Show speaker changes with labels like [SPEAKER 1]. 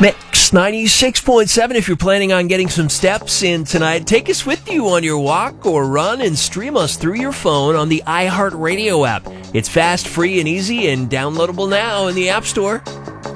[SPEAKER 1] Mix 96.7 if you're planning on getting some steps in tonight. Take us with you on your walk or run and stream us through your phone on the iHeartRadio app. It's fast, free, and easy and downloadable now in the App Store.